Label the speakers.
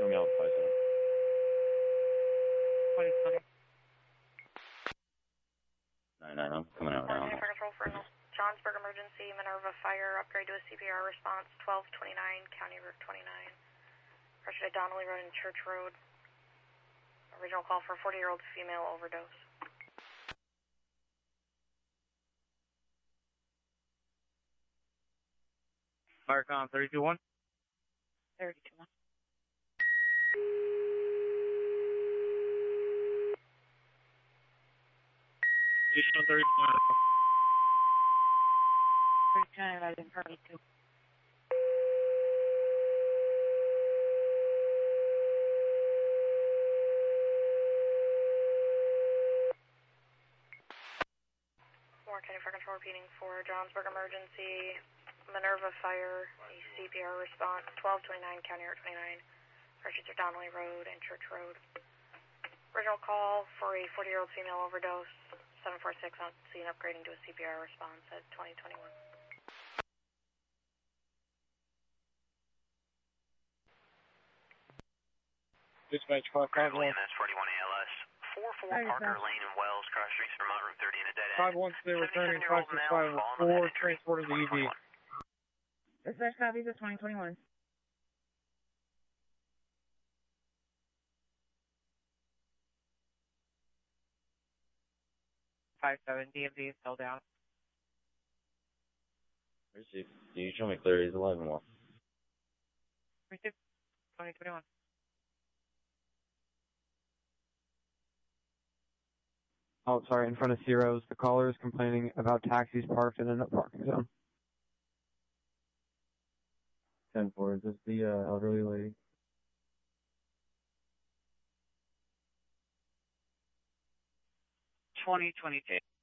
Speaker 1: coming out 57.
Speaker 2: 2020.
Speaker 1: 99, I'm coming out now.
Speaker 2: Control for Johnsburg emergency, Minerva fire, upgrade to a CPR response, 1229, County Route 29. Pressure to Donnelly Road and Church Road. Original call for a 40-year-old female overdose.
Speaker 3: Firecom 321.
Speaker 2: 321.
Speaker 3: Additional 31.
Speaker 2: 39, I didn't hurry too. Warren County Fire Control repeating for Johnsburg emergency, Minerva fire, CPR response, 1229, County Route 29. Pressure to Donnelly Road and Church Road. Original call for a 40-year-old female overdose, 746 on scene, upgrading to a CPR response at 2021.
Speaker 3: Dispatch 551.
Speaker 4: MS 41 ALS. 44 Parker Lane and Wells, cross streets Vermont Route 30 in a dead end.
Speaker 3: 512 returning 5654, transported to ED.
Speaker 2: Dispatch copies of 2021. DMV is still down.
Speaker 1: Received. Can you show me clear? He's alive and well.
Speaker 2: Received. 2021.
Speaker 5: Oh, sorry, in front of Ciro's. The caller is complaining about taxis parked in a no parking zone. 10-4, is this the elderly lady?
Speaker 2: 2022.